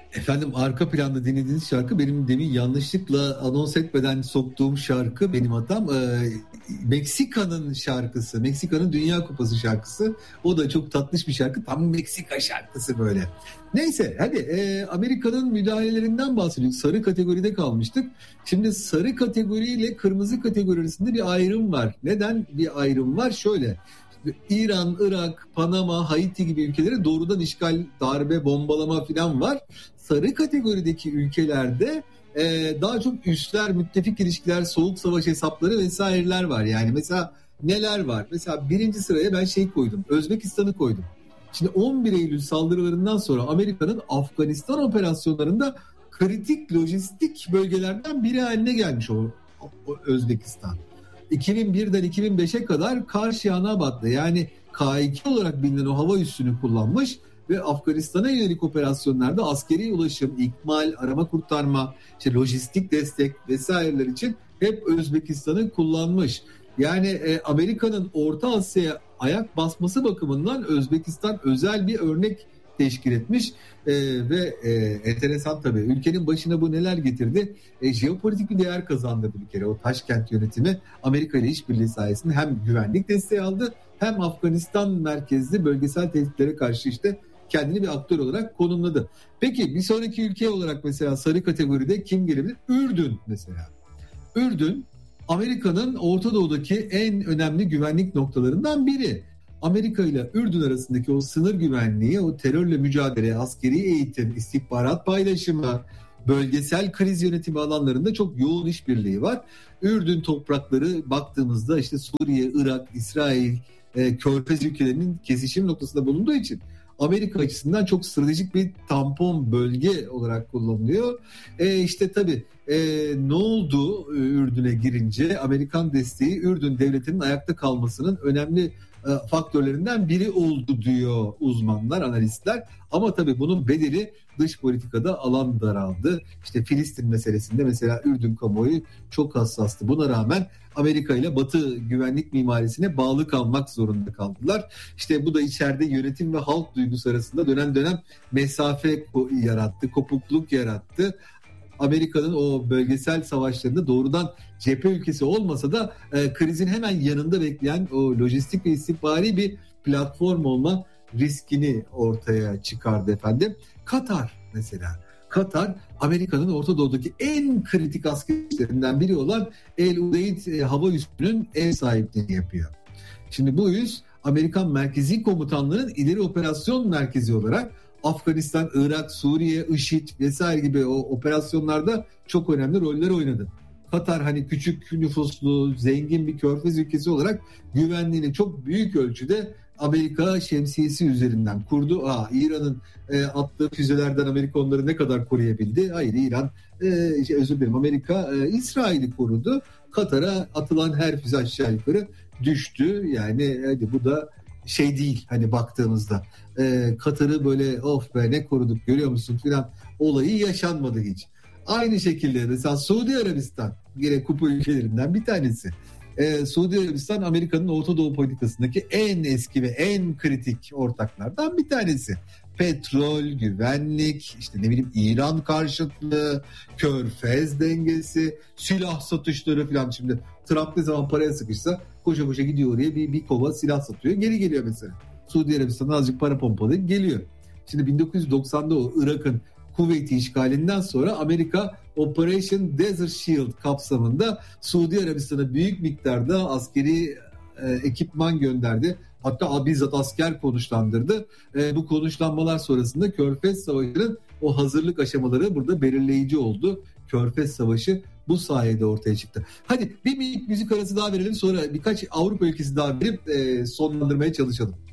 Efendim, arka planda dinlediğiniz şarkı benim demin yanlışlıkla anons etmeden soktuğum şarkı, benim hatam. Meksika'nın şarkısı, Meksika'nın Dünya Kupası şarkısı. O da çok tatlış bir şarkı, tam Meksika şarkısı böyle. Neyse, hadi Amerika'nın müdahalelerinden bahsediyoruz. Sarı kategoride kalmıştık. Şimdi sarı kategori ile kırmızı kategori arasında bir ayrım var. Neden bir ayrım var? Şöyle. İran, Irak, Panama, Haiti gibi ülkelere doğrudan işgal, darbe, bombalama falan var. Sarı kategorideki ülkelerde daha çok üsler, müttefik ilişkiler, soğuk savaş hesapları vesaireler var. Yani mesela neler var? Mesela birinci sıraya ben koydum. Özbekistan'ı koydum. Şimdi 11 Eylül saldırılarından sonra Amerika'nın Afganistan operasyonlarında kritik lojistik bölgelerden biri haline gelmiş o Özbekistan. 2001'den 2005'e kadar Karşıyanabat'ta, yani K2 olarak bilinen o hava üssünü kullanmış ve Afganistan'a yönelik operasyonlarda askeri ulaşım, ikmal, arama kurtarma, işte lojistik destek vesaireler için hep Özbekistan'ı kullanmış. Yani Amerika'nın Orta Asya'ya ayak basması bakımından Özbekistan özel bir örnek teşkil etmiş. Ve enteresan tabii. Ülkenin başına bu neler getirdi? Jeopolitik bir değer kazandırdı bir kere. O Taşkent yönetimi Amerika ile işbirliği sayesinde hem güvenlik desteği aldı, hem Afganistan merkezli bölgesel tehditlere karşı işte kendini bir aktör olarak konumladı. Peki bir sonraki ülke olarak mesela sarı kategoride kim gelebilir? Ürdün mesela. Ürdün, Amerika'nın Orta Doğu'daki en önemli güvenlik noktalarından biri. Amerika ile Ürdün arasındaki o sınır güvenliği, o terörle mücadele, askeri eğitim, istihbarat paylaşımı, bölgesel kriz yönetimi alanlarında çok yoğun işbirliği var. Ürdün toprakları baktığımızda işte Suriye, Irak, İsrail, Körfez ülkelerinin kesişim noktasında bulunduğu için Amerika açısından çok stratejik bir tampon bölge olarak kullanılıyor. İşte tabii ne oldu Ürdün'e girince? Amerikan desteği Ürdün devletinin ayakta kalmasının önemli faktörlerinden biri oldu diyor uzmanlar, analistler. Ama tabii bunun bedeli dış politikada alan daraldı. İşte Filistin meselesinde mesela Ürdün kamuoyu çok hassastı. Buna rağmen Amerika ile Batı güvenlik mimarisine bağlı kalmak zorunda kaldılar. İşte bu da içeride yönetim ve halk duygusu arasında dönem dönem mesafe yarattı, kopukluk yarattı. Amerika'nın o bölgesel savaşlarında doğrudan cephe ülkesi olmasa da krizin hemen yanında bekleyen o lojistik ve istihbari bir platform olma riskini ortaya çıkardı efendim. Katar mesela. Katar, Amerika'nın Orta Doğu'daki en kritik askerlerinden biri olan El Udeid hava üssünün ev sahipliğini yapıyor. Şimdi bu üs Amerikan Merkezi Komutanlığı'nın ileri operasyon merkezi olarak Afganistan, Irak, Suriye, IŞİD vesaire gibi o operasyonlarda çok önemli roller oynadı. Katar hani küçük nüfuslu, zengin bir körfez ülkesi olarak güvenliğini çok büyük ölçüde Amerika şemsiyesi üzerinden kurdu. İran'ın attığı füzelerden Amerika onları ne kadar koruyabildi? Hayır, İran, Amerika İsrail'i korudu. Katar'a atılan her füze aşağı yukarı düştü. Yani hadi bu da değil hani baktığımızda Katar'ı böyle of be ne koruduk görüyor musun filan olayı yaşanmadı hiç. Aynı şekilde mesela Suudi Arabistan yine kupa ülkelerinden bir tanesi. Suudi Arabistan Amerika'nın Orta Doğu politikasındaki en eski ve en kritik ortaklardan bir tanesi. Petrol, güvenlik, işte İran karşıtlığı, Körfez dengesi, silah satışları falan. Şimdi Trump ne zaman paraya sıkışsa koşa koşa gidiyor oraya bir kova silah satıyor. Geri geliyor mesela. Suudi Arabistan'a azıcık para pompalayıp geliyor. Şimdi 1990'da o Irak'ın Kuveyt'i işgalinden sonra Amerika Operation Desert Shield kapsamında Suudi Arabistan'a büyük miktarda askeri ekipman gönderdi. Hatta bizzat asker konuşlandırdı. Bu konuşlanmalar sonrasında Körfez Savaşı'nın o hazırlık aşamaları burada belirleyici oldu. Körfez Savaşı bu sayede ortaya çıktı. Hadi bir müzik arası daha verelim, sonra birkaç Avrupa ülkesi daha verip sonlandırmaya çalışalım.